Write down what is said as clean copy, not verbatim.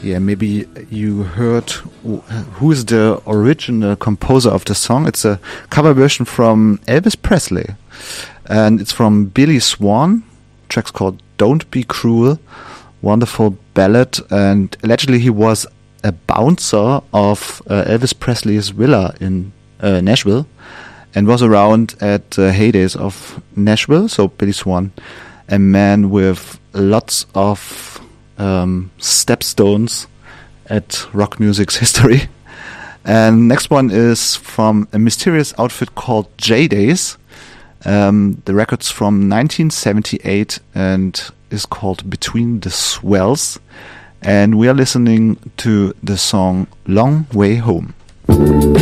Yeah, maybe you heard who is the original composer of the song. It's a cover version from Elvis Presley. And it's from Billy Swan. Track's called Don't Be Cruel. Wonderful ballad. And allegedly he was a bouncer of Elvis Presley's villa in Nashville. And was around at the heydays of Nashville. So Billy Swan, a man with lots of stepstones at rock music's history. And next one is from a mysterious outfit called J-Days. The record's from 1978 and is called Between the Swells. And we are listening to the song Long Way Home.